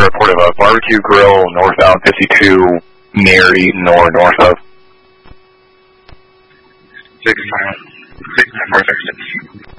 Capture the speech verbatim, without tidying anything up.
report of a barbecue grill northbound fifty-two near Eaton or north of. Six nine six nine four six.